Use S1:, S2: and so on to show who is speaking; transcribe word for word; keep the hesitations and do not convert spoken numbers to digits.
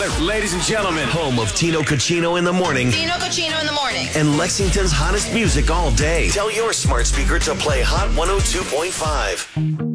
S1: Ladies and gentlemen,
S2: home of Tino Cucino in the morning.
S3: Tino Cucino in the morning.
S2: And Lexington's hottest music all day. Tell your smart speaker to play Hot one oh two point five.